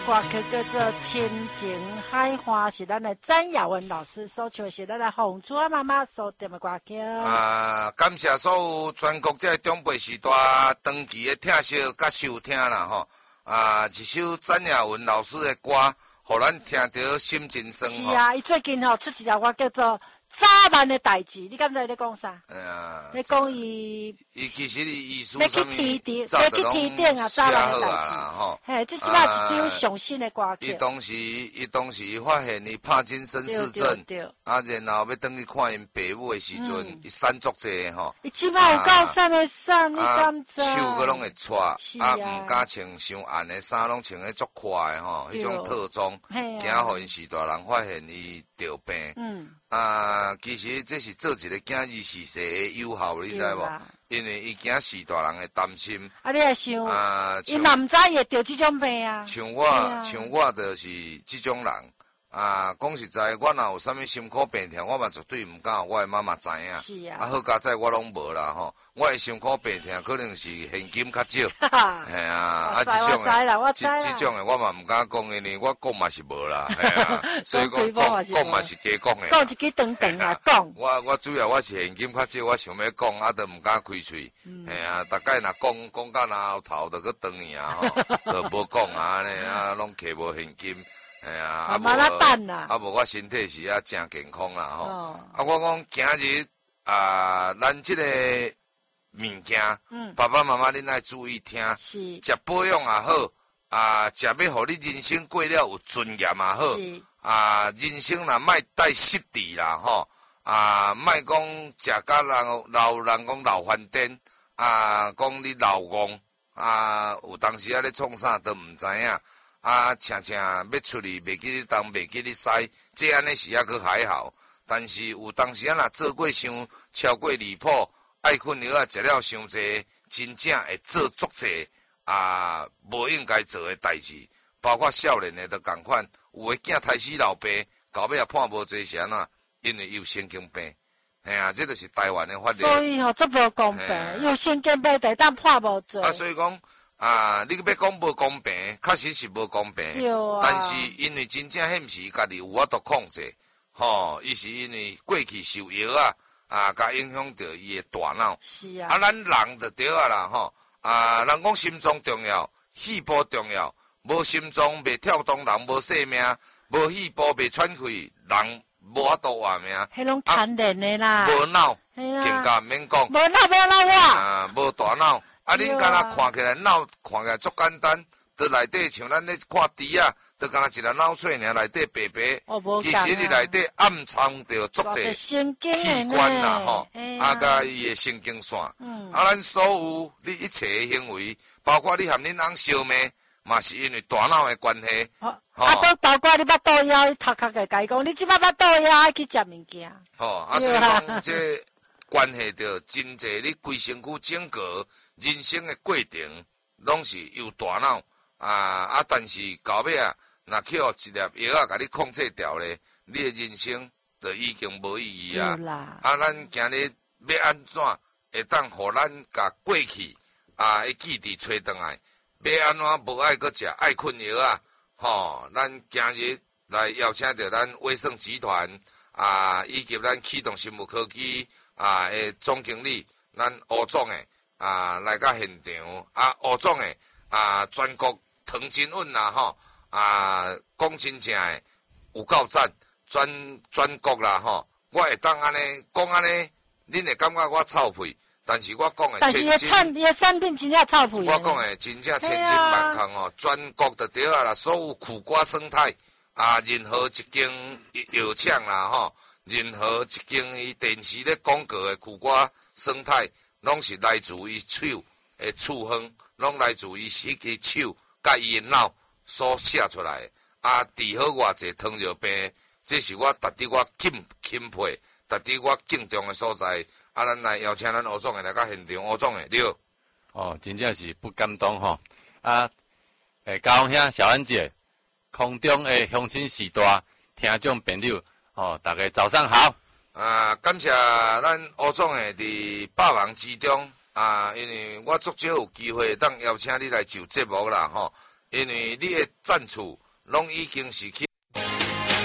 歌曲叫做《亲情海花》，是咱的詹雅文老师所唱，是咱的红珠妈妈所点的歌曲。 感谢所有全国这长辈时代长期的听惜甲收听啦吼。一首詹雅文老师的歌，互咱听到心情酸。 是啊，伊最近出一条歌叫做。早晚的代志，你敢知你讲啥？你讲伊其实意思要去天顶，要去天顶啊！早晚的代志，吼，嘿，这即摆一首上新的歌曲。 伊当时发现伊帕金森氏症，然后要等去看因爸母的时阵，伊瘦足济吼。 伊即摆有够瘦的瘦，你敢知？ 手佫拢会颤，毋敢穿伤暗的衫，拢穿个足快的吼，迄种特装，惊互因时大人发现伊得病。其实这是做一个囝儿逝世的有效，你知无？因为伊惊世大人会担心。 你也想，伊嘛毋知伊会得这种病啊。 像我就是这种人。讲实在，我若有啥物心苦病痛，我嘛绝对毋敢我的妈妈知影。 是啊。 好佳在我拢无啦吼。我的心苦病痛可能是现金较少。系啊，这种的我嘛毋敢讲，因为我讲嘛是无啦。系啊，所以讲嘛是假讲的。 讲一句长长啊，讲。 我主要我是现金较少，我想要讲，都毋敢开喙。系啊，大概若讲到后头就去长去啊吼，就无讲安尼拢摕无现金。无我身体是真健康啦吼。我讲今日咱这个物件，爸爸妈妈恁爱注意听，食保养也好，食要互你人生过了有尊严也好，人生若莫带失志啦吼，莫讲食甲老人讲老翻颠，讲你老戆，有当时咧创啥都毋知影。常常要出去，袂记你东，袂记你西，这安尼是还佫还好。但是有当时若做过超过离谱，爱困药食了伤济，真正会做足济无应该做的代志。包括少年的都共款，有的囝胎死老爸，到尾也判无济是安怎？因为有神经病。嘿啊，这就是台湾的法律。 所以这无公平，有神经病就当判无罪。 所以讲。你要讲无公平，确实是无公平。但是因为真正迄毋是伊家己有法度控制，吼，伊是因为过去受药甲影响到伊的大脑。 是啊。 咱人就对啦，吼，人讲心脏重要，肺部重要，无心脏袂跳动，人无生命；无肺部袂喘气，人无法度活命。 迄拢残忍的啦。 无脑，更加毋免讲。 无脑不要闹我。 无大脑。恁敢若看起来脑看起来足简单，伫内底像咱咧看猪就敢若一个脑髓尔，内底白白。其实你内底暗藏着足济器官啦吼，甲伊的神经线。咱所有你一切的行为，包括你和恁翁相骂，嘛是因为大脑的关系。 包括你捌倒腰，你头壳甲伊讲，你即摆捌倒腰爱去食物件。 所以讲这关系着真济你规身躯整个。人生的过程拢是由大脑但是到尾若去互一粒药甲你控制掉咧，你的人生就已经无意义啊！咱今日要安怎会当互咱甲过去的记忆找转来？要安怎无爱搁食爱困药吼！咱今日来邀请到咱威盛集团以及咱启动生物科技的总经理，咱吴总诶。来到现场吴总诶全国唐金稳啦吼讲真正诶有够赞，全国啦吼，我会当安尼讲安尼，恁会感觉我臭屁，但是我讲诶， 但是伊产品真正臭屁。 我讲诶，真正千真万确吼，全国就对啦，所有苦瓜生态任何一间药厂啦吼，任何一间伊电视咧广告诶苦瓜生态。拢是来自于手的处方，拢来自于迄个手甲伊的脑所写出来。治好偌济糖尿病，这是我值得我钦佩，值得我敬重的所在。咱来邀请咱吴总来到现场，吴总你好。 真正是不敢当吼。高雄兄、小安姐，空中的乡亲时代听众朋友，大家早上好。 感谢咱吴总诶，伫百忙之中因为我足少有机会当邀请你来就节目啦吼。 因为你的赞处拢已经是去